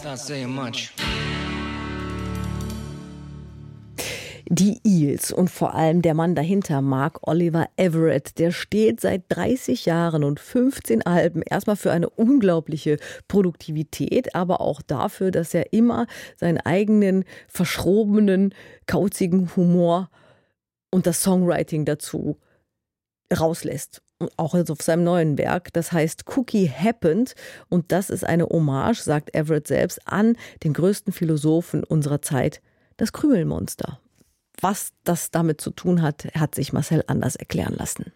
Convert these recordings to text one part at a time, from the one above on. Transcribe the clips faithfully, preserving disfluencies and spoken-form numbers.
Die Eels und vor allem der Mann dahinter, Mark Oliver Everett, der steht seit dreißig Jahren und fünfzehn Alben erstmal für eine unglaubliche Produktivität, aber auch dafür, dass er immer seinen eigenen verschrobenen, kauzigen Humor und das Songwriting dazu rauslässt. Auch jetzt auf seinem neuen Werk, das heißt Cookie Happened, und das ist eine Hommage, sagt Everett selbst, an den größten Philosophen unserer Zeit, das Krümelmonster. Was das damit zu tun hat, hat sich Marcel anders erklären lassen.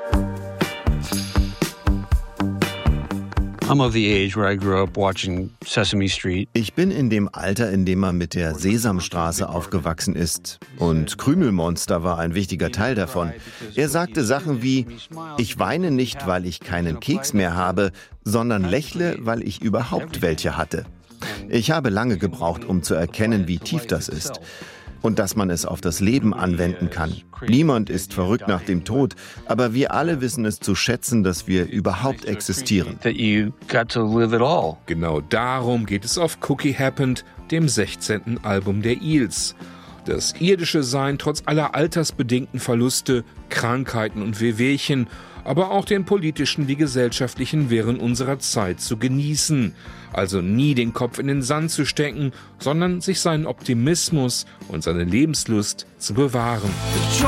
I'm of the age where I grew up watching Sesame Street. Ich bin in dem Alter, in dem man mit der Sesamstraße aufgewachsen ist. Und Krümelmonster war ein wichtiger Teil davon. Er sagte Sachen wie: Ich weine nicht, weil ich keinen Keks mehr habe, sondern lächle, weil ich überhaupt welche hatte. Ich habe lange gebraucht, um zu erkennen, wie tief das ist. Und dass man es auf das Leben anwenden kann. Niemand ist verrückt nach dem Tod, aber wir alle wissen es zu schätzen, dass wir überhaupt existieren. Genau darum geht es auf Cookie Happened, dem sechzehnten Album der Eels. Das irdische Sein trotz aller altersbedingten Verluste, Krankheiten und Wehwehchen, aber auch den politischen wie gesellschaftlichen Wirren unserer Zeit zu genießen. Also nie den Kopf in den Sand zu stecken, sondern sich seinen Optimismus und seine Lebenslust zu bewahren.